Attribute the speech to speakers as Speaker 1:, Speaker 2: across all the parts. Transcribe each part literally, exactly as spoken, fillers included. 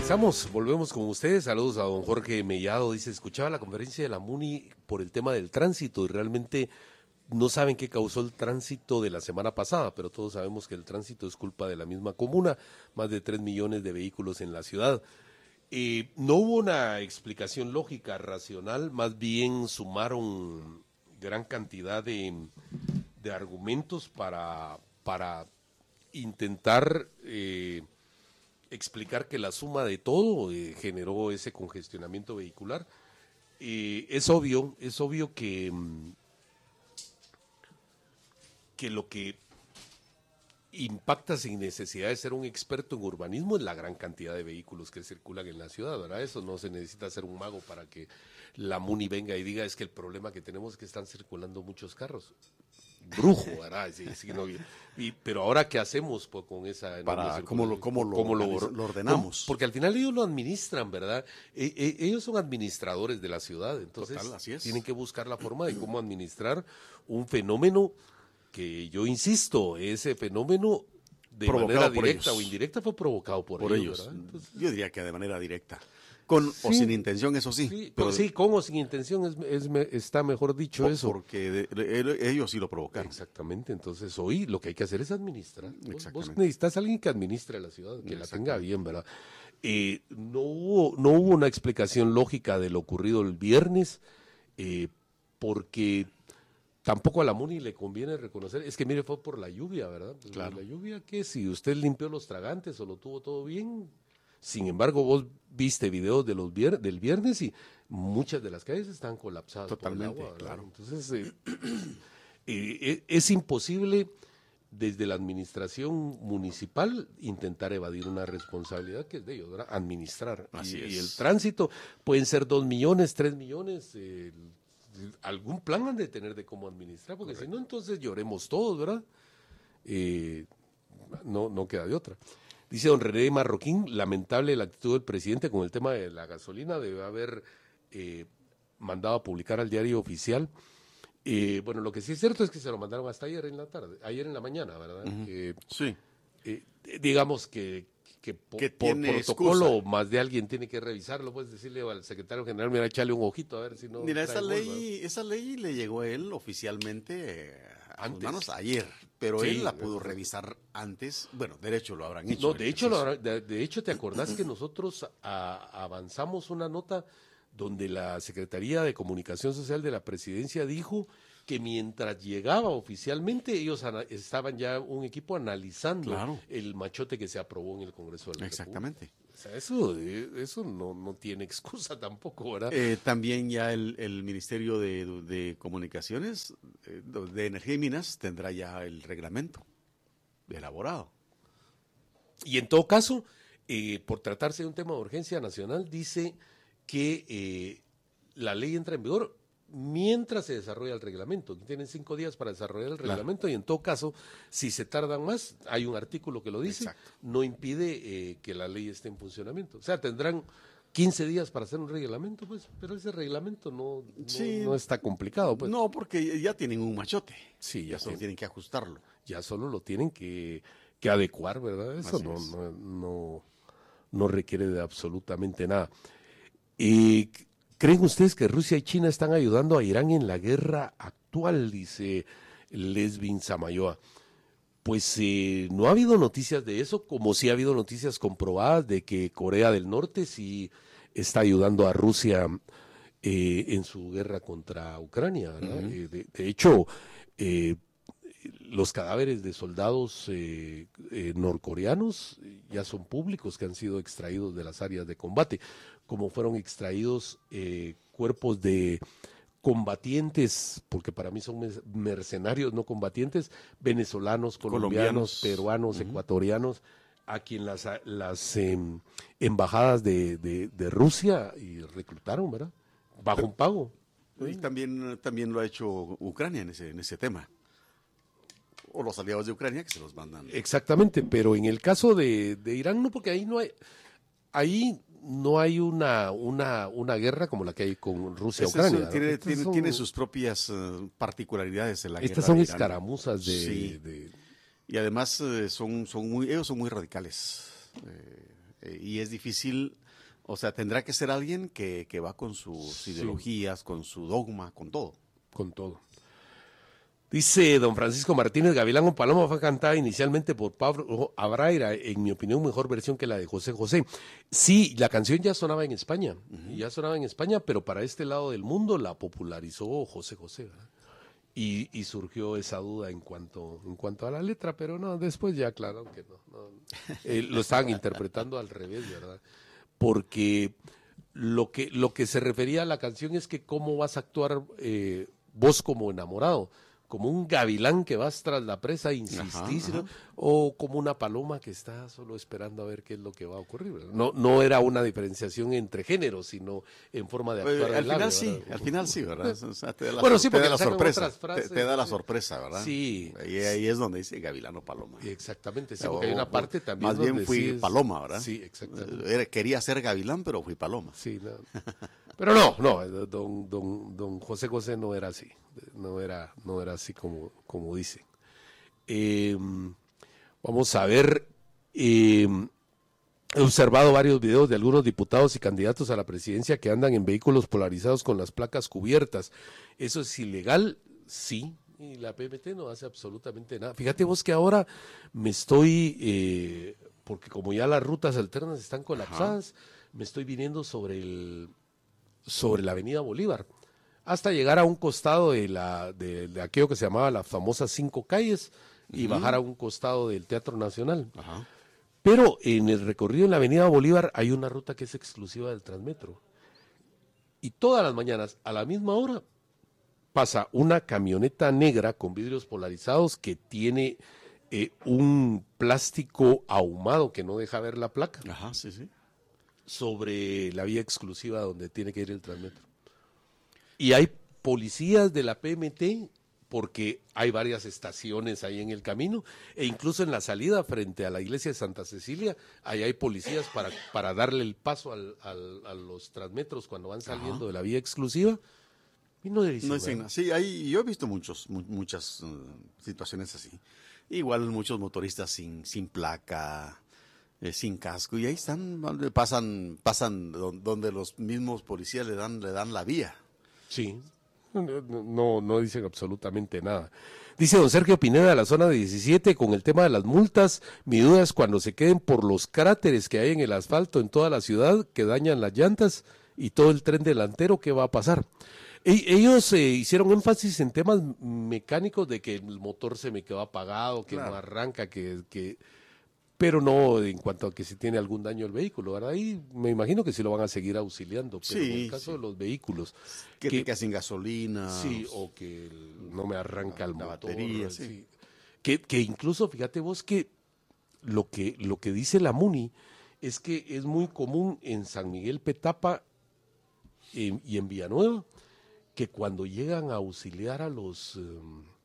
Speaker 1: Regresamos, volvemos con ustedes. Saludos a don Jorge Mellado. Dice, escuchaba la conferencia de la MUNI por el tema del tránsito y realmente no saben qué causó el tránsito de la semana pasada, pero todos sabemos que el tránsito es culpa de la misma comuna, más de tres millones de vehículos en la ciudad. Eh, no hubo una explicación lógica, racional, más bien sumaron gran cantidad de, de argumentos para, para intentar eh, explicar que la suma de todo eh, generó ese congestionamiento vehicular. Eh, es obvio, es obvio que, que lo que impacta sin necesidad de ser un experto en urbanismo es la gran cantidad de vehículos que circulan en la ciudad, ¿verdad? Eso no se necesita ser un mago para que la MUNI venga y diga es que el problema que tenemos es que están circulando muchos carros. Brujo, ¿verdad? Sí, sí, no, y, pero ahora, ¿qué hacemos pues, con esa...
Speaker 2: Para, ¿Cómo lo, cómo lo,
Speaker 1: ¿Cómo
Speaker 2: lo, lo ordenamos?
Speaker 1: Porque al final ellos lo administran, ¿verdad? E, e, ellos son administradores de la ciudad, entonces
Speaker 2: Total, así es.
Speaker 1: Tienen que buscar la forma de cómo administrar un fenómeno que yo insisto, ese fenómeno de
Speaker 2: provocado
Speaker 1: manera directa
Speaker 2: ellos.
Speaker 1: o indirecta fue provocado por,
Speaker 2: por
Speaker 1: ellos.
Speaker 2: ellos.
Speaker 1: Entonces,
Speaker 2: yo diría que de manera directa. Con sí, o sin intención, eso sí.
Speaker 1: Sí,
Speaker 2: pero,
Speaker 1: sí con o sin intención es, es, está mejor dicho
Speaker 2: por,
Speaker 1: eso.
Speaker 2: Porque de, de, ellos sí lo provocaron.
Speaker 1: Exactamente, entonces hoy lo que hay que hacer es administrar. Vos, vos necesitas a alguien que administre la ciudad, que la tenga bien, ¿verdad? Eh, no, hubo, no hubo una explicación lógica de lo ocurrido el viernes, eh, porque tampoco a la MUNI le conviene reconocer, es que mire, fue por la lluvia, ¿verdad? Pues
Speaker 2: claro.
Speaker 1: La lluvia, que si usted limpió los tragantes o lo tuvo todo bien. Sin embargo, vos viste videos de los vier del viernes y muchas de las calles están colapsadas.
Speaker 2: Totalmente,
Speaker 1: por el agua,
Speaker 2: claro.
Speaker 1: Entonces, eh, eh, es imposible desde la administración municipal intentar evadir una responsabilidad que es de ellos, ¿verdad? Administrar.
Speaker 2: Así
Speaker 1: y,
Speaker 2: es.
Speaker 1: y el tránsito pueden ser dos millones, tres millones, eh, algún plan han de tener de cómo administrar, porque Correcto. Si no, entonces lloremos todos, ¿verdad? Eh, no, no queda de otra. Dice don René Marroquín, lamentable la actitud del presidente con el tema de la gasolina, debe haber eh, mandado a publicar al diario oficial. Eh, bueno, lo que sí es cierto es que se lo mandaron hasta ayer en la tarde, ayer en la mañana, ¿verdad?
Speaker 2: Uh-huh.
Speaker 1: eh,
Speaker 2: sí.
Speaker 1: Eh, digamos que, que, po,
Speaker 2: que
Speaker 1: por protocolo
Speaker 2: excusa.
Speaker 1: Más de alguien tiene que revisarlo, puedes decirle al secretario general, mira, echarle un ojito a ver si no...
Speaker 2: Mira, esa ley, esa ley le llegó a él oficialmente a sus manos ayer, pero sí, él la pudo revisar antes. Bueno, derecho lo habrán hecho.
Speaker 1: No, de hecho, lo, de, de hecho, ¿te acordás que nosotros a, avanzamos una nota donde la Secretaría de Comunicación Social de la Presidencia dijo que mientras llegaba oficialmente, ellos ana, estaban ya un equipo analizando
Speaker 2: claro.
Speaker 1: el machote que se aprobó en el Congreso de la
Speaker 2: Exactamente.
Speaker 1: República. O sea, eso, eso no, no tiene excusa tampoco, ¿verdad?
Speaker 2: Eh, también ya el, el Ministerio de, de Comunicaciones, de Energía y Minas, tendrá ya el reglamento elaborado.
Speaker 1: Y en todo caso, eh, por tratarse de un tema de urgencia nacional, dice que eh, la ley entra en vigor mientras se desarrolla el reglamento. Tienen cinco días para desarrollar el reglamento claro. Y en todo caso, si se tardan más, hay un artículo que lo dice, Exacto. No impide eh, que la ley esté en funcionamiento. O sea, tendrán quince días para hacer un reglamento, pues, pero ese reglamento no, no, sí, no está complicado. Pues.
Speaker 2: No, porque ya tienen un machote.
Speaker 1: Sí,
Speaker 2: ya, ya solo tienen, tienen que ajustarlo.
Speaker 1: Ya solo lo tienen que, que adecuar, ¿verdad? Eso no, no, no, no requiere de absolutamente nada. Eh, ¿Creen ustedes que Rusia y China están ayudando a Irán en la guerra actual? Dice Lesbin Samayoa. Pues eh, no ha habido noticias de eso, como sí ha habido noticias comprobadas de que Corea del Norte sí está ayudando a Rusia eh, en su guerra contra Ucrania, ¿verdad? Uh-huh. eh, de, de hecho, eh, los cadáveres de soldados eh, eh, norcoreanos ya son públicos, que han sido extraídos de las áreas de combate, como fueron extraídos eh, cuerpos de combatientes, porque para mí son mercenarios, no combatientes, venezolanos, colombianos, colombianos. peruanos, uh-huh. ecuatorianos, a quien las, las eh, embajadas de, de, de Rusia y reclutaron, ¿verdad? Bajo Pero, un pago.
Speaker 2: Y ¿sí? también, también lo ha hecho Ucrania en ese, en ese tema. O los aliados de Ucrania que se los mandan.
Speaker 1: Exactamente, pero en el caso de, de Irán no, porque ahí no hay, ahí no hay una, una, una guerra como la que hay con Rusia y Ucrania.
Speaker 2: Tiene, ¿no? tiene, son, tiene sus propias uh, particularidades en la
Speaker 1: estas
Speaker 2: guerra.
Speaker 1: Estas son de escaramuzas de,
Speaker 2: sí.
Speaker 1: de...
Speaker 2: Y además uh, son, son muy, ellos son muy radicales. Eh, Eh, y es difícil, o sea, tendrá que ser alguien que, que va con sus sí. ideologías, con su dogma, con todo.
Speaker 1: Con todo. Dice don Francisco Martínez, Gavilán o Paloma fue cantada inicialmente por Pablo Abraira, en mi opinión mejor versión que la de José José. Sí, la canción ya sonaba en España, uh-huh. ya sonaba en España, pero para este lado del mundo la popularizó José José, ¿verdad? Y, y surgió esa duda en cuanto, en cuanto a la letra, pero no, después ya aclararon que no, no eh, lo estaban interpretando al revés, ¿verdad? Porque lo que, lo que se refería a la canción es que cómo vas a actuar eh, vos como enamorado, como un gavilán que vas tras la presa, insistís, ajá, ajá. o como una paloma que está solo esperando a ver qué es lo que va a ocurrir. No, no era una diferenciación entre géneros, sino en forma de actuar.
Speaker 2: Pues, al final labio, sí, ¿verdad? al final sí, ¿verdad? O sea, te da la,
Speaker 1: bueno, sí, porque
Speaker 2: te da la
Speaker 1: sorpresa.
Speaker 2: Frases, te, te da la sorpresa, ¿verdad?
Speaker 1: Sí.
Speaker 2: Y ahí es donde dice gavilán o paloma.
Speaker 1: Exactamente, sí, porque o, hay una parte también
Speaker 2: más bien
Speaker 1: donde
Speaker 2: fui
Speaker 1: sí es...
Speaker 2: paloma, ¿verdad?
Speaker 1: Sí, exactamente.
Speaker 2: Era, quería ser gavilán, pero fui paloma.
Speaker 1: Sí, no. Pero no, no, don, don, don José José no era así, no era, no era así como, como dicen. Eh, vamos a ver, eh, he observado varios videos de algunos diputados y candidatos a la presidencia que andan en vehículos polarizados con las placas cubiertas. ¿Eso es ilegal? Sí, y la P M T no hace absolutamente nada. Fíjate vos que ahora me estoy, eh, porque como ya las rutas alternas están colapsadas, ajá, me estoy viniendo sobre el... sobre la avenida Bolívar, hasta llegar a un costado de, la, de, de aquello que se llamaba las famosas cinco calles y uh-huh. bajar a un costado del Teatro Nacional. Uh-huh. Pero en el recorrido en la avenida Bolívar hay una ruta que es exclusiva del Transmetro. Y todas las mañanas, a la misma hora, pasa una camioneta negra con vidrios polarizados que tiene eh, un plástico ahumado que no deja ver la placa.
Speaker 2: Ajá, sí, sí.
Speaker 1: Sobre la vía exclusiva donde tiene que ir el Transmetro. Y hay policías de la P M T, porque hay varias estaciones ahí en el camino, e incluso en la salida frente a la iglesia de Santa Cecilia, ahí hay policías para, para darle el paso al, al, a los Transmetros cuando van saliendo, ajá, de la vía exclusiva. Y no dicen,
Speaker 2: no dicen, sí, hay, yo he visto muchos, mu- muchas uh, situaciones así. Igual muchos motoristas sin, sin placa, Eh, sin casco, y ahí están, donde pasan, pasan donde los mismos policías le dan, le dan la vía.
Speaker 1: Sí, no, no, no dicen absolutamente nada. Dice don Sergio Pineda de la zona de diecisiete, con el tema de las multas, mi duda es cuando se queden por los cráteres que hay en el asfalto en toda la ciudad, que dañan las llantas y todo el tren delantero, ¿qué va a pasar? E- ellos eh, hicieron énfasis en temas mecánicos de que el motor se me quedó apagado, que claro, no arranca, que... que pero no en cuanto a que si tiene algún daño el vehículo, ¿verdad? Ahí me imagino que sí lo van a seguir auxiliando, pero sí, en el caso sí. de los vehículos...
Speaker 2: Que, que te quedas sin gasolina.
Speaker 1: Sí, o que el, no me arranca
Speaker 2: la,
Speaker 1: el
Speaker 2: la
Speaker 1: motor.
Speaker 2: batería, sí.
Speaker 1: sí. Que, que incluso, fíjate vos que lo que, lo que dice la MUNI es que es muy común en San Miguel Petapa eh, y en Villanueva, que cuando llegan a auxiliar a los... Eh,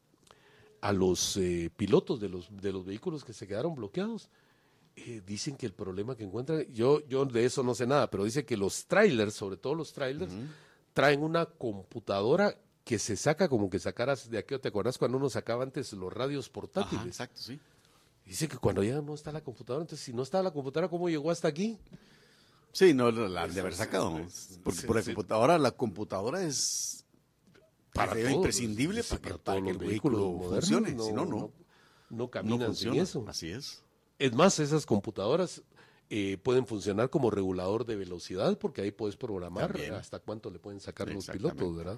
Speaker 1: a los eh, pilotos de los de los vehículos que se quedaron bloqueados, eh, dicen que el problema que encuentran, yo yo de eso no sé nada, pero dice que los trailers, sobre todo los trailers, uh-huh. traen una computadora que se saca como que sacaras de aquí, ¿te acuerdas cuando uno sacaba antes los radios portátiles?
Speaker 2: Ajá, exacto, sí.
Speaker 1: Dice que cuando ya no está la computadora, entonces si no está la computadora, ¿cómo llegó hasta aquí?
Speaker 2: Sí, no, la han de haber sacado, porque sí, por la sí. computadora, la computadora es... para todo, imprescindible para, para, para que el vehículo modernos, funcione, no, si no, no.
Speaker 1: No, no caminan
Speaker 2: no
Speaker 1: sin eso.
Speaker 2: Así es.
Speaker 1: Es más, esas computadoras eh, pueden funcionar como regulador de velocidad, porque ahí puedes programar también hasta cuánto le pueden sacar los pilotos, ¿verdad?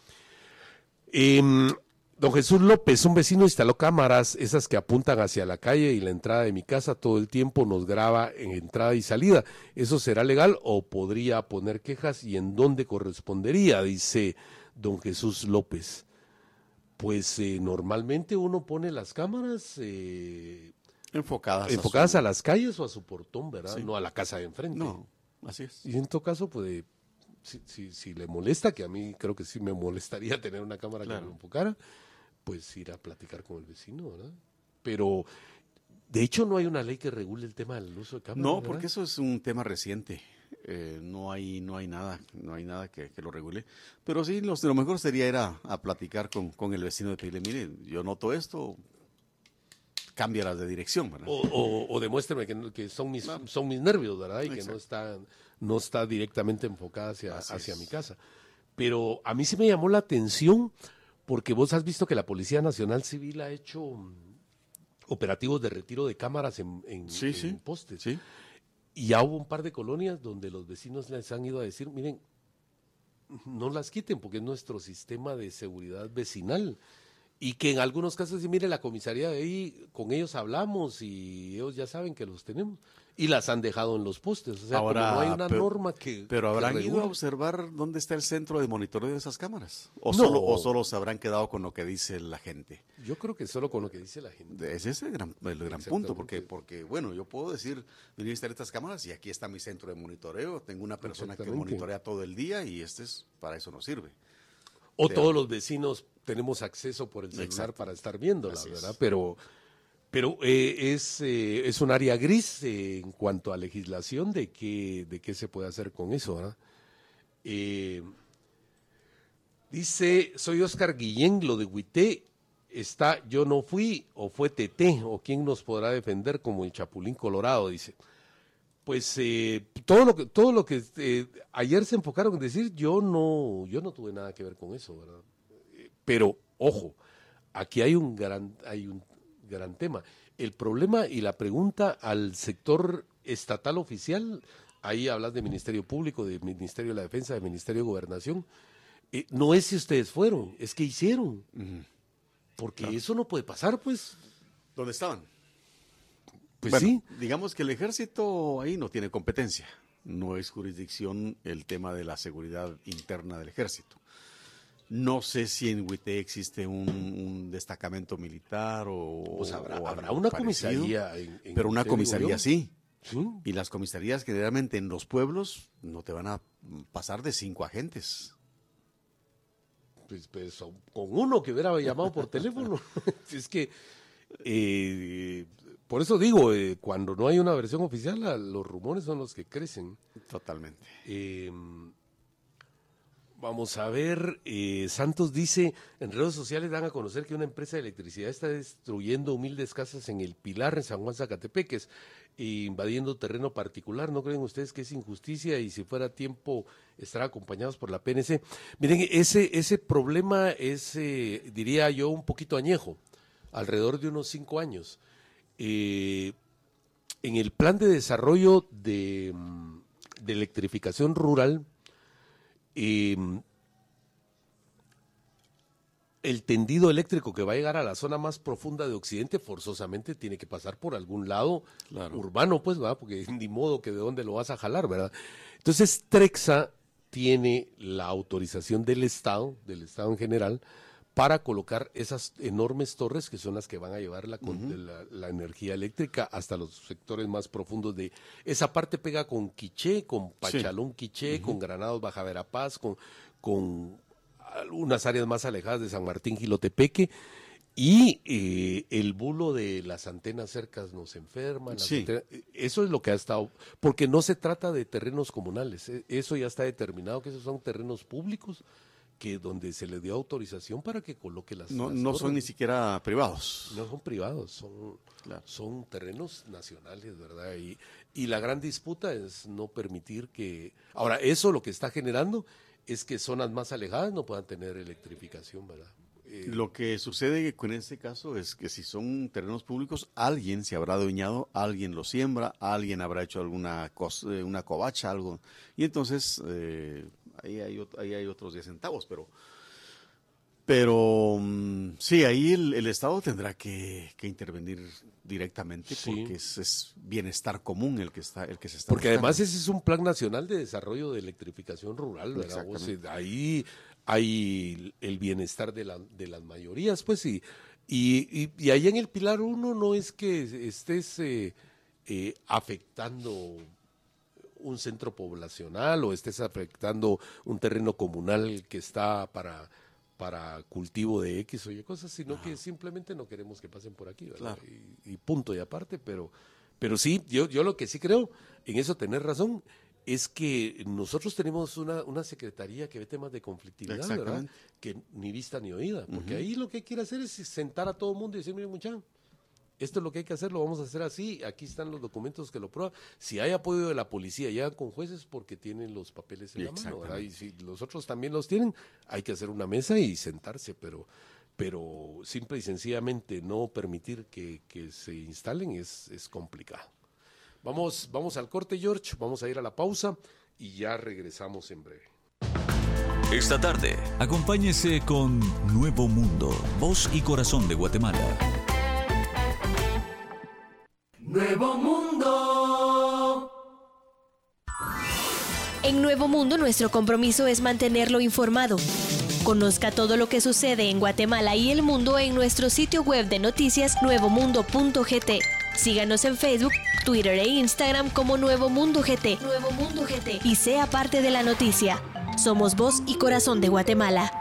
Speaker 1: Eh, don Jesús López, un vecino instaló cámaras, esas que apuntan hacia la calle y la entrada de mi casa, todo el tiempo nos graba en entrada y salida. ¿Eso será legal o podría poner quejas y en dónde correspondería? Dice don Jesús López. Pues eh, normalmente uno pone las cámaras eh,
Speaker 2: enfocadas,
Speaker 1: enfocadas
Speaker 2: a, su...
Speaker 1: a las calles o a su portón, ¿verdad?
Speaker 2: Sí.
Speaker 1: No a la casa de enfrente.
Speaker 2: No, así es.
Speaker 1: Y en todo caso, pues, si, si, si le molesta, que a mí creo que sí me molestaría tener una cámara claro. que me enfocara, pues ir a platicar con el vecino, ¿verdad? Pero, de hecho, no hay una ley que regule el tema del uso de cámaras.
Speaker 2: No,
Speaker 1: ¿verdad?
Speaker 2: Porque eso es un tema reciente. Eh, no hay no hay nada no hay nada que, que lo regule, pero sí los, lo mejor sería ir a, a platicar con, con el vecino de pedirle, mire, yo noto esto, cámbialas de dirección, ¿verdad?
Speaker 1: O, o, o demuéstrame que, que son, mis, claro. son mis nervios, ¿verdad? Y Exacto. que no está, no está directamente enfocada hacia, hacia mi casa. Pero a mí sí me llamó la atención porque vos has visto que la Policía Nacional Civil ha hecho um, operativos de retiro de cámaras en, en,
Speaker 2: sí,
Speaker 1: en
Speaker 2: sí.
Speaker 1: postes.
Speaker 2: Sí.
Speaker 1: Y ya hubo un par de colonias donde los vecinos les han ido a decir, miren, no las quiten porque es nuestro sistema de seguridad vecinal. Y que en algunos casos, mire, la comisaría de ahí, con ellos hablamos y ellos ya saben que los tenemos. Y las han dejado en los postes. O sea,
Speaker 2: Ahora,
Speaker 1: como no hay una
Speaker 2: pero,
Speaker 1: norma que
Speaker 2: Pero habrán
Speaker 1: que
Speaker 2: ido a observar dónde está el centro de monitoreo de esas cámaras. ¿O,
Speaker 1: no.
Speaker 2: solo, o solo se habrán quedado con lo que dice la gente?
Speaker 1: Yo creo que solo con lo que dice la gente.
Speaker 2: Ese es el gran, el gran punto, porque, porque, bueno, yo puedo decir, venir a instalar estas cámaras y aquí está mi centro de monitoreo. Tengo una persona que monitorea todo el día y este es, para eso no sirve.
Speaker 1: O todos los vecinos tenemos acceso por el celular Exacto. para estar viéndola, Así ¿verdad? Es. Pero, pero eh, es, eh, es un área gris eh, en cuanto a legislación de qué, de qué se puede hacer con eso, ¿verdad? Eh, dice, soy Oscar Guillén, lo de Huité está, yo no fui, o fue Teté, o quién nos podrá defender como el Chapulín Colorado, dice. Pues eh, todo lo que todo lo que eh, ayer se enfocaron en decir, yo no yo no tuve nada que ver con eso, ¿verdad? Eh, pero ojo, aquí hay un gran hay un gran tema. El problema y la pregunta al sector estatal oficial, ahí hablas de Ministerio Público, de Ministerio de la Defensa, de Ministerio de Gobernación, eh, no es si ustedes fueron, es que hicieron, uh-huh. porque claro. eso no puede pasar, pues.
Speaker 2: ¿Dónde estaban?
Speaker 1: Pues
Speaker 2: bueno,
Speaker 1: sí.
Speaker 2: Digamos que el ejército ahí no tiene competencia. No es jurisdicción el tema de la seguridad interna del ejército. No sé si en Huité existe un, un destacamento militar o...
Speaker 1: Pues habrá,
Speaker 2: o
Speaker 1: habrá una
Speaker 2: parecido,
Speaker 1: comisaría. En, en
Speaker 2: pero una comisaría sí.
Speaker 1: sí.
Speaker 2: Y las comisarías generalmente en los pueblos no te van a pasar de cinco agentes.
Speaker 1: Pues, pues con uno que hubiera llamado por teléfono. Es que... Eh, por eso digo, eh, cuando no hay una versión oficial, la, los rumores son los que crecen.
Speaker 2: Totalmente.
Speaker 1: Eh, vamos a ver, eh, Santos dice, en redes sociales dan a conocer que una empresa de electricidad está destruyendo humildes casas en El Pilar, en San Juan Zacatepeques, e invadiendo terreno particular. ¿No creen ustedes que es injusticia y si fuera tiempo estar acompañados por la P N C? Miren, ese, ese problema es, eh, diría yo, un poquito añejo, alrededor de unos cinco años. Eh, en el plan de desarrollo de, de electrificación rural, eh, el tendido eléctrico que va a llegar a la zona más profunda de Occidente forzosamente tiene que pasar por algún lado claro. urbano, pues, ¿verdad? Porque ni modo que de dónde lo vas a jalar, ¿verdad? Entonces, Trexa tiene la autorización del Estado, del Estado en general, para colocar esas enormes torres que son las que van a llevar la, uh-huh. la, la energía eléctrica hasta los sectores más profundos de... Esa parte pega con Quiché, con Pachalón, sí. Quiché, uh-huh. con Granados, Baja Verapaz, con, con unas áreas más alejadas de San Martín, Jilotepeque, y eh, el bulo de las antenas cercas nos enferman.
Speaker 2: Sí.
Speaker 1: Antenas, eso es lo que ha estado... Porque no se trata de terrenos comunales, eso ya está determinado, que esos son terrenos públicos, que donde se le dio autorización para que coloque las...
Speaker 2: No,
Speaker 1: las
Speaker 2: no son ni siquiera privados.
Speaker 1: No son privados, son, claro. son terrenos nacionales, ¿verdad? Y, y la gran disputa es no permitir que... Ahora, eso lo que está generando es que zonas más alejadas no puedan tener electrificación, ¿verdad?
Speaker 2: Eh, lo que sucede con este caso es que si son terrenos públicos, alguien se habrá adueñado, alguien lo siembra, alguien habrá hecho alguna cosa, una covacha, algo. Y entonces... Eh, Ahí hay, ahí hay otros diez centavos, pero, pero sí, ahí el, el Estado tendrá que, que intervenir directamente sí. porque es, es bienestar común el que está, el que se está.
Speaker 1: Porque buscando. Además ese es un plan nacional de desarrollo de electrificación rural, ¿verdad? O sea, ahí hay el bienestar de, la, de las mayorías, pues, y, y, y, y ahí en el Pilar uno no es que estés eh, eh, afectando un centro poblacional o estés afectando un terreno comunal que está para, para cultivo de X o Y cosas, sino Ajá. que simplemente no queremos que pasen por aquí, ¿verdad?
Speaker 2: Claro.
Speaker 1: Y, y punto y aparte, pero, pero sí, yo, yo lo que sí creo, en eso tener razón, es que nosotros tenemos una, una secretaría que ve temas de conflictividad, ¿verdad? Que ni vista ni oída, porque uh-huh. ahí lo que quiere hacer es sentar a todo el mundo y decir, miren muchachos, esto es lo que hay que hacer, lo vamos a hacer así, aquí están los documentos que lo prueban. Si hay apoyo de la policía, llegan con jueces porque tienen los papeles en la mano, ¿verdad? Y si los otros también los tienen, hay que hacer una mesa y sentarse, pero, pero simple y sencillamente no permitir que, que se instalen es, es complicado. Vamos, vamos al corte, George, vamos a ir a la pausa y ya regresamos en breve.
Speaker 3: Esta tarde, acompáñese con Nuevo Mundo, voz y corazón de Guatemala.
Speaker 4: Nuevo Mundo.
Speaker 5: En Nuevo Mundo, nuestro compromiso es mantenerlo informado. Conozca todo lo que sucede en Guatemala y el mundo en nuestro sitio web de noticias nuevo mundo punto g t. Síganos en Facebook, Twitter e Instagram como Nuevo Mundo G T. Nuevo Mundo G T. Y sea parte de la noticia. Somos voz y corazón de Guatemala.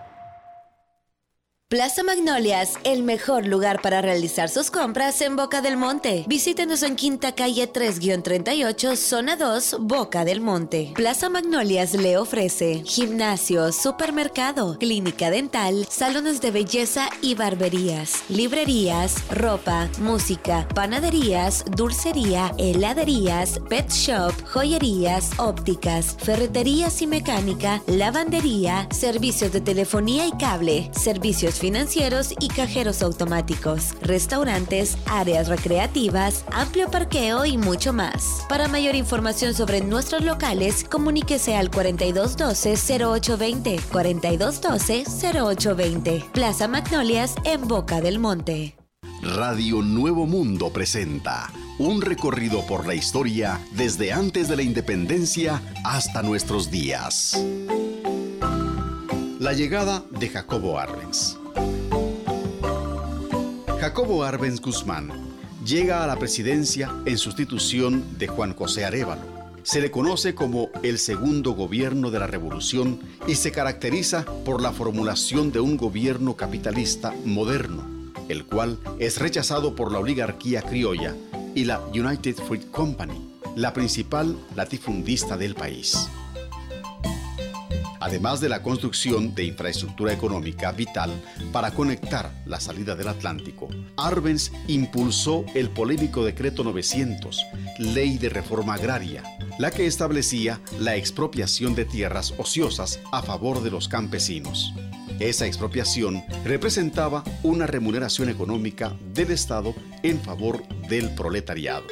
Speaker 6: Plaza Magnolias, el mejor lugar para realizar sus compras en Boca del Monte. Visítenos en Quinta Calle tres treinta y ocho, Zona dos, Boca del Monte. Plaza Magnolias le ofrece gimnasio, supermercado, clínica dental, salones de belleza y barberías, librerías, ropa, música, panaderías, dulcería, heladerías, pet shop, joyerías, ópticas, ferreterías y mecánica, lavandería, servicios de telefonía y cable, servicios financieros y cajeros automáticos, restaurantes, áreas recreativas, amplio parqueo y mucho más. Para mayor información sobre nuestros locales, comuníquese al cuarenta y dos doce, cero ocho veinte, cuarenta y dos doce, cero ocho veinte. Plaza Magnolias en Boca del Monte.
Speaker 7: Radio Nuevo Mundo presenta un recorrido por la historia desde antes de la independencia hasta nuestros días. La llegada de Jacobo Arbenz. Jacobo Arbenz Guzmán llega a la presidencia en sustitución de Juan José Arévalo. Se le conoce como el segundo gobierno de la revolución y se caracteriza por la formulación de un gobierno capitalista moderno, el cual es rechazado por la oligarquía criolla y la United Fruit Company, la principal latifundista del país. Además de la construcción de infraestructura económica vital para conectar la salida del Atlántico, Arbenz impulsó el polémico Decreto novecientos, Ley de Reforma Agraria, la que establecía la expropiación de tierras ociosas a favor de los campesinos. Esa expropiación representaba una remuneración económica del Estado en favor del proletariado.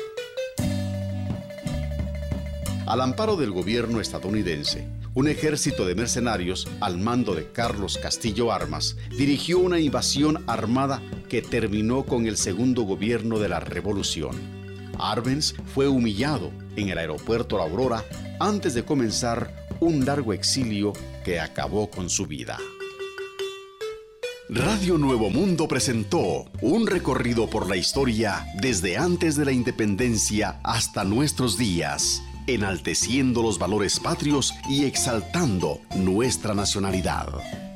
Speaker 7: Al amparo del gobierno estadounidense, un ejército de mercenarios al mando de Carlos Castillo Armas dirigió una invasión armada que terminó con el segundo gobierno de la revolución. Arbenz fue humillado en el aeropuerto La Aurora antes de comenzar un largo exilio que acabó con su vida. Radio Nuevo Mundo presentó un recorrido por la historia desde antes de la independencia hasta nuestros días, enalteciendo los valores patrios y exaltando nuestra nacionalidad.